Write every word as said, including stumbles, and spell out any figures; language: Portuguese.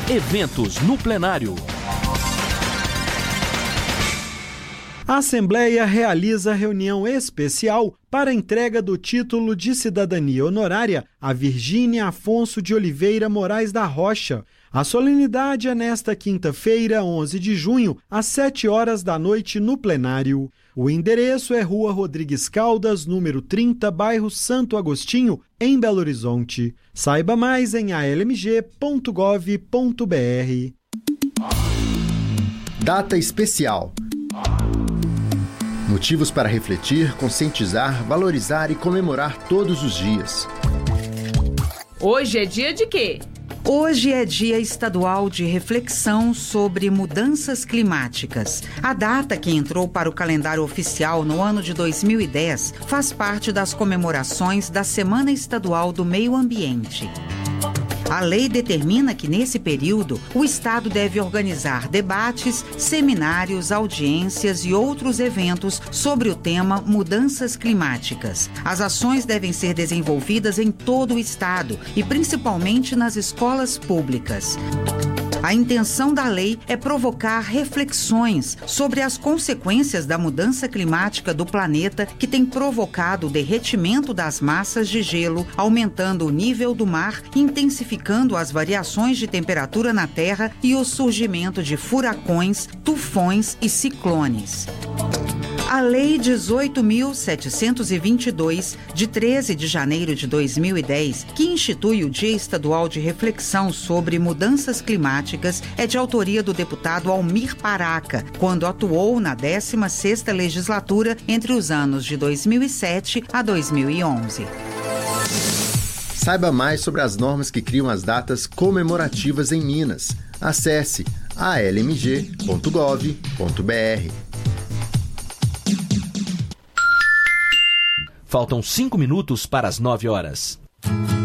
Eventos no plenário. A Assembleia realiza reunião especial para a entrega do título de cidadania honorária a Virgínia Afonso de Oliveira Moraes da Rocha. A solenidade é nesta quinta-feira, onze de junho, às sete horas da noite, no plenário. O endereço é Rua Rodrigues Caldas, número trinta, bairro Santo Agostinho, em Belo Horizonte. Saiba mais em a l m g ponto gov ponto b r. Data especial. Motivos para refletir, conscientizar, valorizar e comemorar todos os dias. Hoje é dia de quê? Hoje é Dia Estadual de Reflexão sobre Mudanças Climáticas. A data, que entrou para o calendário oficial no ano de dois mil e dez, faz parte das comemorações da Semana Estadual do Meio Ambiente. A lei determina que, nesse período, o Estado deve organizar debates, seminários, audiências e outros eventos sobre o tema mudanças climáticas. As ações devem ser desenvolvidas em todo o Estado e principalmente nas escolas públicas. A intenção da lei é provocar reflexões sobre as consequências da mudança climática do planeta, que tem provocado o derretimento das massas de gelo, aumentando o nível do mar, intensificando as variações de temperatura na Terra e o surgimento de furacões, tufões e ciclones. A Lei dezoito mil setecentos e vinte e dois, de treze de janeiro de dois mil e dez, que institui o Dia Estadual de Reflexão sobre Mudanças Climáticas, é de autoria do deputado Almir Paraca, quando atuou na décima sexta legislatura entre os anos de dois mil e sete a dois mil e onze. Saiba mais sobre as normas que criam as datas comemorativas em Minas. Acesse a l m g ponto gov ponto b r. Faltam cinco minutos para as nove horas.